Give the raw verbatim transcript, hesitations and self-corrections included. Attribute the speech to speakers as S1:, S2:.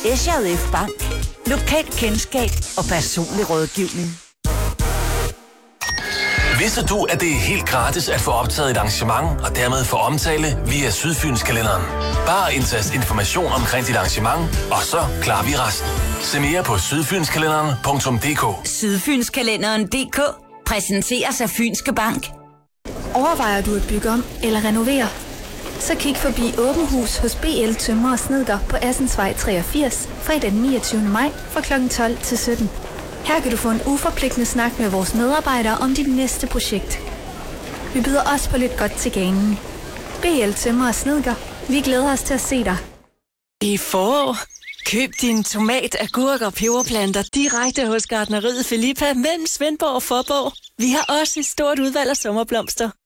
S1: S J F Bank. Lokalt kendskab og personlig rådgivning.
S2: Vidste du, at det er helt gratis at få optaget et arrangement og dermed få omtale via Sydfynskalenderen? Bare indtast information omkring dit arrangement, og så klarer vi resten. Se mere på sydfynskalenderen punktum d k.
S1: Sydfynskalenderen punktum d k præsenteres af Fynske Bank.
S3: Overvejer du at bygge om eller renovere? Så kig forbi Åben Hus hos B L Tømrer og Snedker på Assensvej treogfirs, fredag den niogtyvende maj fra klokken tolv til sytten. Her kan du få en uforpligtende snak med vores medarbejdere om dit næste projekt. Vi byder også på lidt godt til ganen. B L Tømrer og Snedker. Vi glæder os til at se dig.
S4: I forår. Køb din tomat, agurk og peberplanter direkte hos Gartneriet Filippa mellem Svendborg og Fåborg. Vi har også et stort udvalg af sommerblomster.